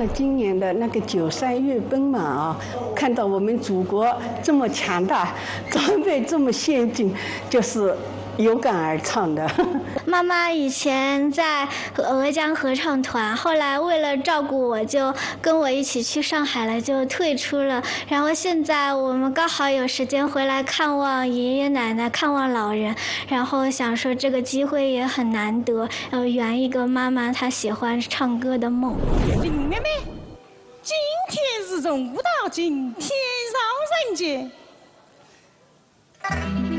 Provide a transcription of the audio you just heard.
了今年的那个93阅兵嘛啊，看到我们祖国这么强大，装备这么先进，就是有感而唱的。 妈妈以前在鹅江合唱团，后来为了照顾我，就跟我一起去上海了，就退出了。然后现在我们刚好有时间回来看望爷爷奶奶，看望老人。然后想说这个机会也很难得，圆一个妈妈她喜欢唱歌的梦。 林妹妹，今天是中午到，今天上人节。